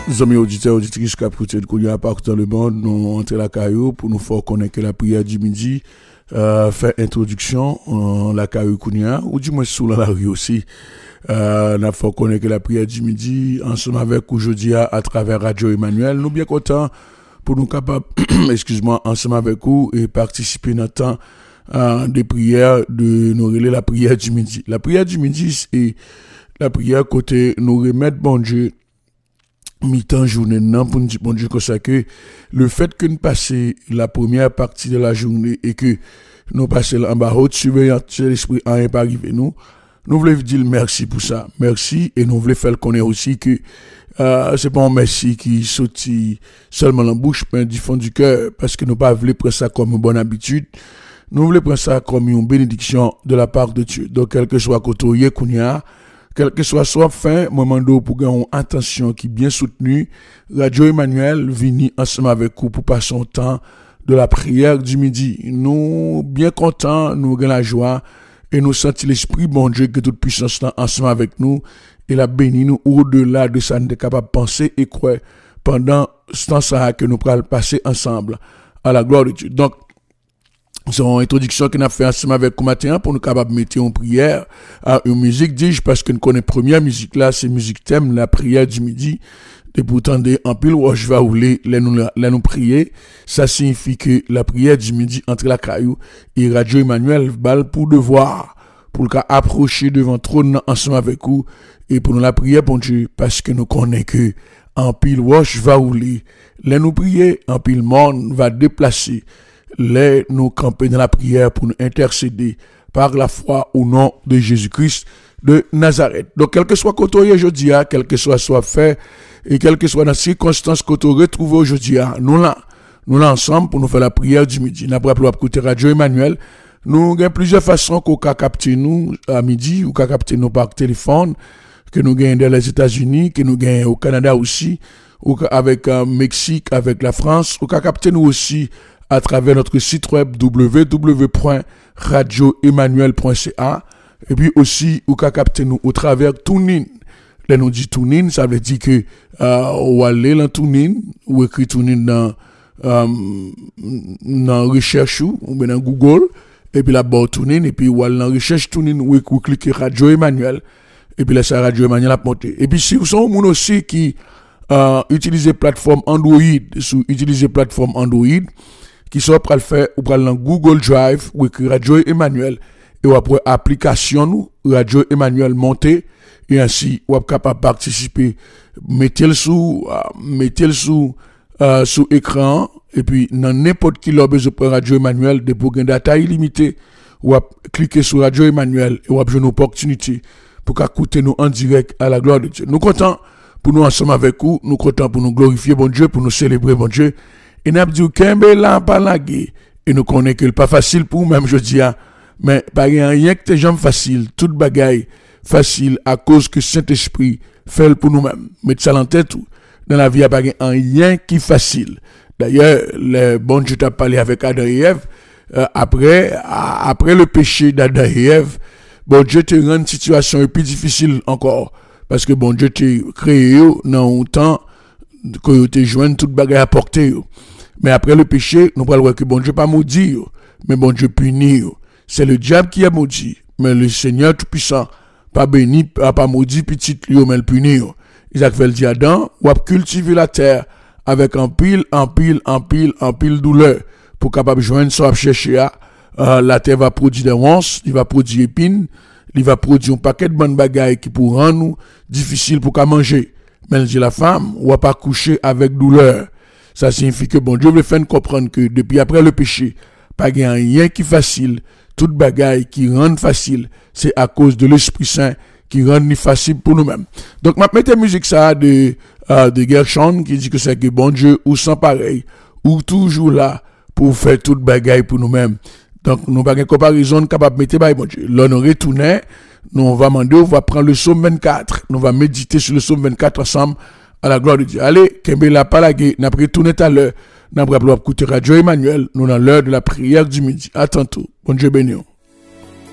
Nos amis auditeurs, auditrices qui écoutent partout dans le monde, nous entrons la caillou pour nous faire connaître que la prière du midi fait introduction la caillou Kounia, ou du moins sous la rue aussi. Nous fait connaître que la prière du midi ensemble avec aujourd'hui à travers Radio Emmanuel. Nous bien contents pour nous capables, excuse-moi, ensemble avec vous et participer dans le temps des prières de nous relayer la prière du midi. La prière du midi, c'est la prière côté nous remettre bon Dieu mi-temps journée non pour nous dire bon Dieu comme ça que le fait que nous passions la première partie de la journée et que nous passions en bas haute surveillance l'esprit a rien pas arrivé nous voulons dire merci pour ça, merci, et nous voulons faire connaître aussi que c'est pas un merci qui sortit seulement dans la bouche mais du fond du cœur, parce que nous pas voulons prendre ça comme une bonne habitude, nous voulons prendre ça comme une bénédiction de la part de Dieu. Donc quel que soit côté Kounia, quel que soit fin, moment d'eau pour gagner une attention qui est bien soutenue, Radio Emmanuel vini ensemble avec vous pour passer un temps de la prière du midi. Nous, bien contents, nous avons la joie et nous sentons l'esprit bon Dieu que toute puissance là ensemble avec nous et la béni nous au-delà de ça nous sommes capables de penser et croire pendant ce temps que nous pourrons passer ensemble à la gloire de Dieu. Donc, c'est une introduction qu'on a fait ensemble avec vous matin pour nous capables de mettre en prière à une musique, dis-je, parce que nous connaissons la première musique là, c'est musique thème, la prière du midi. Et pourtant, en pile, je vais rouler, nous prier. Ça signifie que la prière du midi entre la caillou et Radio Emmanuel, balle pour devoir, pour le cas approcher devant trône ensemble avec vous et pour nous la prière, bon Dieu, parce que nous connaissons que en pile, je vais rouler. Nous prier, en pile, monde va déplacer. Les nous camper dans la prière pour nous intercéder par la foi au nom de Jésus-Christ de Nazareth. Donc, quel que soit côté aujourd'hui, quel que soit fait, et quelle que soit la circonstance qu'on retrouve aujourd'hui, nous là ensemble pour nous faire la prière du midi. Nous avons écouter Radio Emmanuel. Nous avons plusieurs façons qu'on peut capter nous à midi, ou qu'on peut capter nous par téléphone, que nous gagnons dans les États-Unis, que nous gagnons au Canada aussi, ou avec Mexique, avec la France, ou qu'on capter nous aussi à travers notre site web www.radioemmanuel.ca, et puis aussi ou qu'à capter nous au travers TuneIn. Là nous dit TuneIn, ça veut dire que ou aller dans TuneIn ou écrit TuneIn dans recherche ou bien dans Google, et puis là-bas TuneIn, et puis ou aller dans recherche TuneIn ou cliquer Radio Emmanuel, et puis là ça Radio Emmanuel a monté. Et puis si vous sont moun aussi qui utiliser plateforme Android, qui sont prêts à le faire, ou prêts dans Google Drive, ou écrit Radio Emmanuel, et après application nous, Radio Emmanuel monter, et ainsi, ou capable de participer, mettez-le sous écran, et puis, dans n'importe qui l'a besoin de Radio Emmanuel, de pour une data illimitée, ou cliquer sur Radio Emmanuel, et ou avoir une opportunité, pour écouter nous en direct à la gloire de Dieu. Nous comptons pour nous ensemble avec vous, nous comptons pour nous glorifier bon Dieu, pour nous célébrer bon Dieu, et nous avons dit Kembe là pas lagué, et nous connaissons que pas facile pour nous même je dis mais pas rien que tes jambes faciles, toute bagaille facile à cause que Saint-Esprit fait pour nous-mêmes. Mettez ça en tête tout. Dans la vie, il n'y a pas rien qui est facile. D'ailleurs, le bon Dieu t'a parlé avec Adam et Ève, après le péché d'Adam et Ève, bon Dieu te rend une situation plus difficile encore. Parce que bon Dieu t'a créé dans un temps que tu joint toute bagaille à porter. Mais après le péché, nous parlons que bon Dieu pas maudit, mais bon Dieu punit. C'est le diable qui est maudit, mais le Seigneur Tout-Puissant, pas béni, pas maudit, petit lui, mais le punit. Isaac fait le dit Adam, ou a cultiver la terre avec un pile douleur, pour capable joindre soit chercher la terre va produire des ronces, il va produire épines, il va produire un paquet de bonnes bagailles qui pour rendre nous difficile pour qu'à manger. Mais il dit la femme, ou a pas coucher avec douleur. Ça signifie que bon Dieu veut faire comprendre que depuis après le péché, pas rien qui facile, toute bagaille qui rend facile, c'est à cause de l'Esprit Saint qui rend facile pour nous-mêmes. Donc, ma mettez musique ça de Gershon qui dit que c'est que bon Dieu ou sans pareil, ou toujours là pour faire toute bagaille pour nous-mêmes. Donc, nous pas une comparaison capable de mettre bon Dieu. Là, nous retournons, nous va demander, on va prendre le psaume 24, nous va méditer sur le psaume 24 ensemble à la gloire de Dieu. Allez, Kembe la palagé, n'a retourné tout à l'heure. Nous avons écouté Radio Emmanuel, nous dans l'heure de la prière du midi. À tantôt. Bon Dieu béni.